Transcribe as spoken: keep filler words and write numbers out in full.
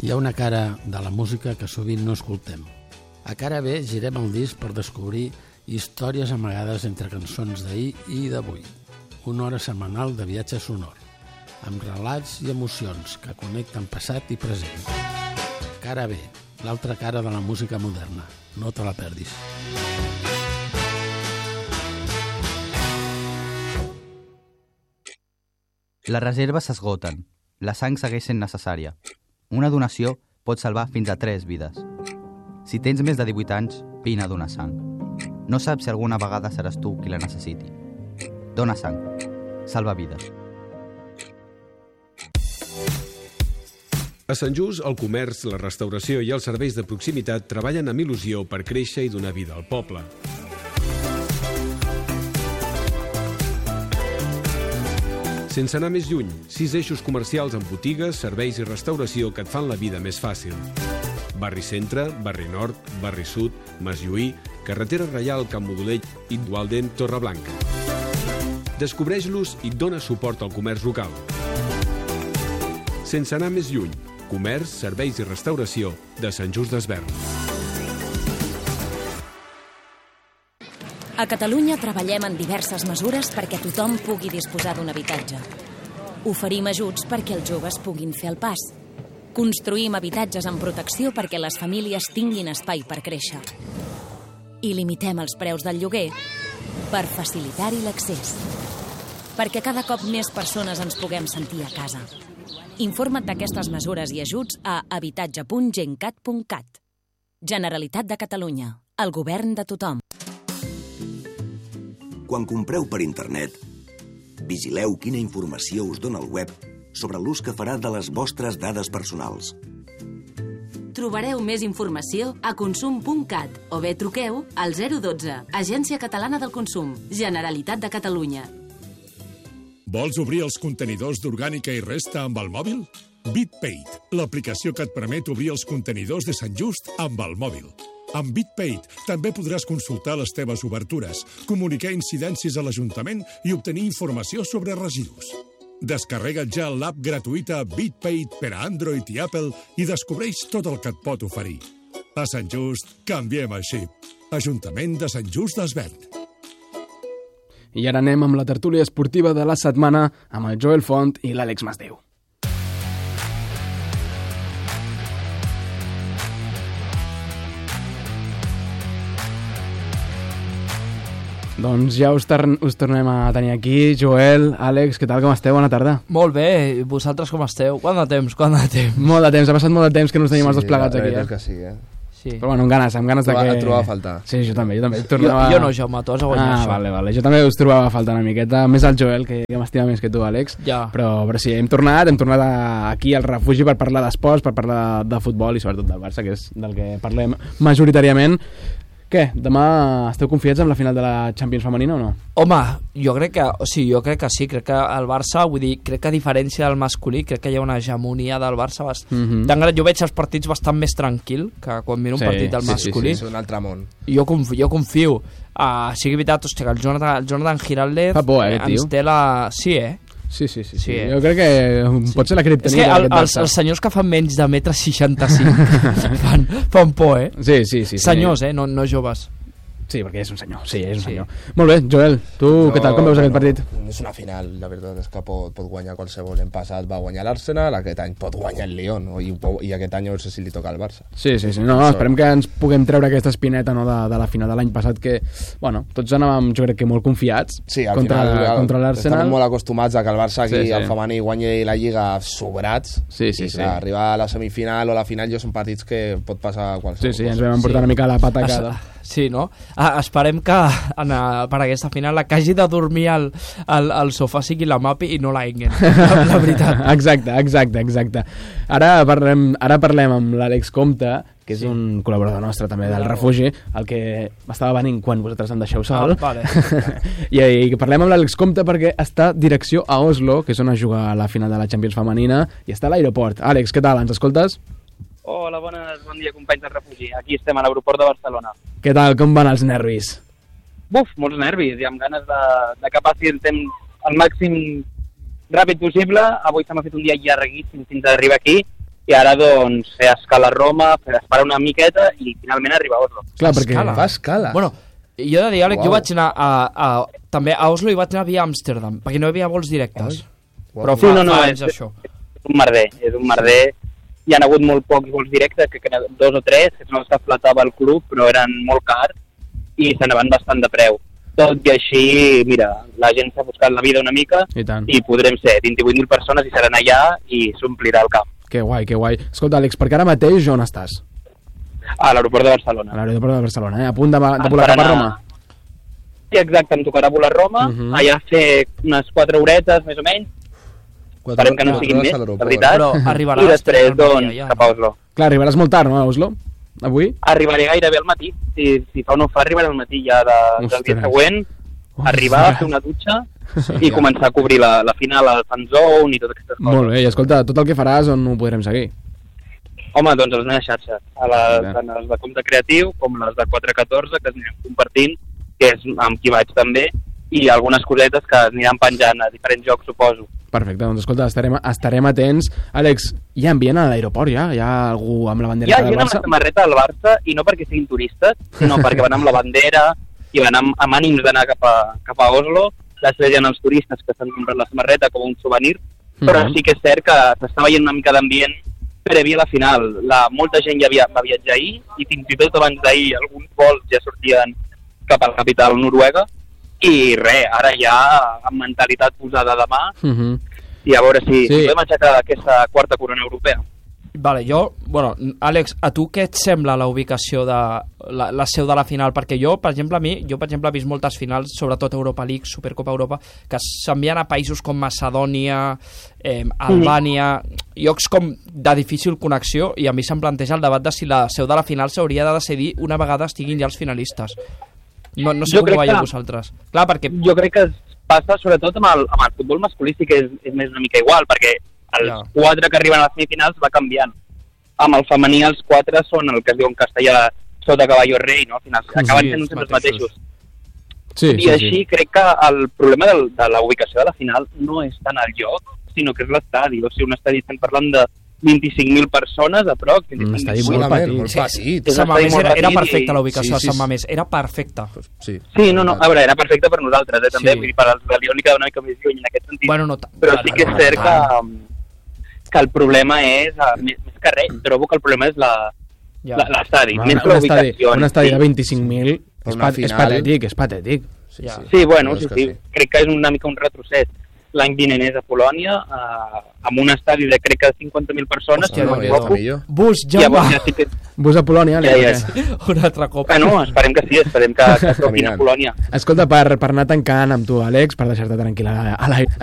Hi ha una cara de la música que sovint no escoltem. A cara B girem el disc per descobrir històries amagades entre cançons d'ahir i d'avui. Una hora setmanal de viatge sonor, amb relats i emocions que connecten passat i present. Cara B, l'altra cara de la música moderna. No te la perdis. Les reserves s'esgoten. La sang segueix sent necessària. Una donació pot salvar fins a tres vides. Si tens més de divuit anys, vine a donar sang. No saps si alguna vegada seràs tu qui la necessiti. Dona sang. Salva vides. A Sant Just, el comerç, la restauració i els serveis de proximitat treballen amb il·lusió per créixer i donar vida al poble. Sense anar més lluny, sis eixos comercials amb botigues, serveis i restauració que et fan la vida més fàcil. Barri Centre, Barri Nord, Barri Sud, Maslloí, Carretera Reial, Camp Modolell i Dualden, Torreblanca. Descobreix-los i dona suport al comerç local. Sense anar més lluny, comerç, serveis i restauració de Sant Just Desvern. A Catalunya treballem en diverses mesures perquè tothom pugui disposar d'un habitatge. Oferim ajuts perquè els joves puguin fer el pas. Construïm habitatges amb protecció perquè les famílies tinguin espai per créixer. I limitem els preus del lloguer per facilitar-hi l'accés. Perquè cada cop més persones ens puguem sentir a casa. Informa't d'aquestes mesures i ajuts a habitatge punt gencat punt cat. Generalitat de Catalunya. El govern de tothom. Quan compreu per internet, vigileu quina informació us dona el web sobre l'ús que farà de les vostres dades personals. Trobareu més informació a consum punt cat o bé truqueu al zero dotze, Agència Catalana del Consum, Generalitat de Catalunya. Vols obrir els contenidors d'orgànica i resta amb el mòbil? BitPaid, l'aplicació que et permet obrir els contenidors de Sant Just amb el mòbil. Amb BitPaid també podràs consultar les teves obertures, comunicar incidències a l'Ajuntament i obtenir informació sobre residus. Descarrega't ja l'app gratuïta BitPaid per a Android i Apple i descobreix tot el que et pot oferir. A Sant Just, canviem el xip. Ajuntament de Sant Just Desvern. I ara anem amb la tertúlia esportiva de la setmana amb el Joel Font i l'Àlex Masdeu. Doncs ja us, tor us tornem a tenir aquí. Joel, Àlex, què tal, com esteu? Bona tarda. Molt bé, i vosaltres com esteu? Quant de temps, quant de temps? Molt de temps, ha passat molt de temps que no us tenim sí, els dos plegats aquí. Sí, eh? que sí, eh? Sí. Però bueno, amb ganes, amb ganes de que... Et trobava a faltar. Sí, jo també, jo també. Tornava... Jo, jo no, Jaume, tu has de guanyar ah, això. Ah, vale, vale. Jo també us trobava a faltar una miqueta, més el Joel, que, que m'estima més que tu, Àlex. Ja. Però, però sí, hem tornat, hem tornat a, aquí al refugi per parlar d'esports, per parlar de, de futbol i sobretot del Barça, que és del que parlem majoritàriament. Què? Demà esteu confiats en la final de la Champions femenina o no? Home, jo crec que, o sigui, jo crec que sí, crec que el Barça, vull dir, crec que a diferència del masculí, crec que hi ha una hegemonia del Barça bast... mm -hmm. Jo veig els partits bastant més tranquil que quan miro un sí, partit del sí, masculí. Sí, sí, és un altre món. Jo confio, jo confio. Uh, sigui veritat, hòstia, que el Jonathan, el Jonathan Giraldez Fa por, eh, ens té la... Sí, eh? Sí, sí, sí, sí. sí eh? Jo crec que sí. pot ser la criptonita. És que el, els, els senyors que fan menys de metre seixanta-cinc fan, fan por, eh? Sí, sí, sí. Senyors, sí. eh? No, no joves. Sí, perquè és un senyor, sí, és un sí. senyor. Molt bé, Joel, tu no, què tal, com veus bueno, aquest partit? És una final, la veritat és que pot, pot guanyar qualsevol. L'any passat va guanyar l'Arsenal, aquest any pot guanyar el Lyon, no? I, i aquest any no sé si li toca al Barça. Sí, sí, sí, no, no esperem que ens puguem treure aquesta espineta, no, de, de la final de l'any passat, que, bueno, tots anàvem, jo crec que molt confiats sí, al contra, final, contra l'Arsenal. Estem molt acostumats a que el Barça aquí, sí, sí. el femení, guanyi la Lliga sobrats, sí, sí, i clar, sí. arribar a la semifinal o la final ja són partits que pot passar qualsevol. Sí, sí, ens vam emportar sí. una mica la patacada. Sí, no? Ah, esperem que en, per aquesta final la que hagi de dormir al, al, al sofà sigui la Mapi i no la Engen, la, la veritat. Exacte, exacte, exacte. Ara parlem, ara parlem amb l'Àlex Comte, que és sí. un col·laborador nostre també del refugi, el que estava venint quan vosaltres em deixeu sol. Ah, vale. I, I parlem amb l'Àlex Comte perquè està direcció a Oslo, que és on es juga la final de la Champions femenina, i està a l'aeroport. Àlex, què tal? Ens escoltes? Hola, bones, bon dia, companys del refugi. Aquí estem a l'aeroport de Barcelona. Què tal? Com van els nervis? Buf, molts nervis, i amb ganes de, de que passi el temps al màxim ràpid possible. Avui se m'ha fet un dia llarguíssim fins a arribar aquí, i ara doncs fer escala a Roma, fer esperar una miqueta i finalment arribar a Oslo. Clar, perquè Escala. Fa escala. Bueno, jo he de dir, Àlex, Uau. jo vaig anar a, a, també a Oslo i vaig anar via Amsterdam, perquè no hi havia vols directes. Uau. Però Sí, fa, no, no, fa és, anys això. és un merder, és un merder. Hi ha hagut molt pocs vols directes, que eren dos o tres, que són els que flatava el club, però eren molt cars i se n'anaven bastant de preu. Tot i així, mira, la gent s'ha buscat la vida una mica I tant. i podrem ser vint-i-vuit mil persones i seran allà i s'omplirà el camp. Que guai, que guai. Escolta, Àlex, perquè ara mateix on estàs? A l'aeroport de Barcelona. A l'aeroport de Barcelona, eh? A punt de, de volar cap a Roma? Sí, exacte, em tocarà volar a Roma, Uh -huh. allà fer unes quatre horetes, més o menys. Esperem que no siguin més, de veritat. Però arribaràs I després, al matí doncs, allà, cap a Oslo. Clar, arribaràs molt tard, no, a Oslo? Avui? Arribaré gairebé al matí. Si, si fa o no fa, arribaré al matí ja de, del dia Ostres. següent, arribar, fer una dutxa i ja. començar a cobrir la, la final al fan zone i totes aquestes coses. Molt bé, i escolta, tot el que faràs on ho podrem seguir? Home, doncs a les meves xarxes, a les, Bé. tant les de compte creatiu com les de quatre catorze, que es anirem compartint, que és amb qui vaig també, i algunes cosetes que es aniran penjant a diferents jocs, suposo. Perfecte, doncs escolta, estarem, estarem atents. Àlex, hi ha ambient a l'aeroport ja? Hi ha algú amb la bandera Hi ha del gent amb Barça? la samarreta del Barça, i no perquè siguin turistes, sinó perquè van amb la bandera i van amb, amb ànims d'anar cap, a, cap a Oslo. Després hi ha els turistes que s'han comprat la samarreta com un souvenir, però Mhm. sí que és cert que s'està veient una mica d'ambient previ a la final. La, molta gent ja havia, va viatjar ahir, i fins i tot abans d'ahir alguns vols ja sortien cap a la capital noruega, i res, ara ja amb mentalitat posada de mà, Mhm. i a veure si Sí. podem aixecar aquesta quarta corona europea. Vale, jo, bueno, Àlex, a tu què et sembla la ubicació de la, la seu de la final? Perquè jo, per exemple, a mi, jo per exemple he vist moltes finals, sobretot Europa League, Supercopa Europa, que s'envien a països com Macedònia, eh, Albània, llocs com de difícil connexió, i a mi se'm planteja el debat de si la seu de la final s'hauria de decidir una vegada estiguin ja els finalistes. No, no sé Jo com ho crec veieu que- vosaltres. Clar, perquè... Jo crec que es passa sobretot amb el, amb el futbol masculí, sí que és, és més una mica igual, perquè els Ja. quatre que arriben a les semifinals va canviant. Amb el femení els quatre són el que es diu en castellà sota caballo rei, no? Al final acaben Sí, sent els sempre els mateixos. mateixos. Sí, I sí, així sí. crec que el problema del, de la ubicació de la final no és tant el lloc, sinó que és l'estadi. O sigui, un estadi estem parlant de vint-i-cinc mil persones a prop. Un estadi molt Solament, petit. molt petit. És Sant un estadi Mamés molt era, era petit i- perfecta la ubicació Sí, de sí, Sant sí. Mamés, era perfecta. Sí, Sí, no, no, a veure, era perfecte per nosaltres, eh, també, Sí. vull dir, per als de Lió li queda una mica més lluny en aquest sentit. Bueno, no tant. Però Bueno, sí que és no cert tant. que, que el problema és, eh, més, més que res, trobo que el problema és la- Ja. la- l'estadi, Un, més que un, estadi, l'ubicació. un estadi sí. de vint-i-cinc mil és, Una pat, és final. patètic, és patètic. Sí, Ja. sí. Sí, bueno, La sí, veritat és sí, que crec que és una mica un retrocés. L'any vinent és a Polònia, eh, amb un estadi de crec que cinquanta mil persones, Hòstia, si no no, ja m'equivoco. està millor. Bus, I llavors Jaume! ja sí que... Vos a Polònia, Ja, Àlex, ja. o què? Un altre cop. Bueno, esperem que sí, esperem que, que toquin a Caminant. Polònia. Escolta, per, per anar tancant amb tu, Àlex, per deixar-te tranquil·la a l'aire,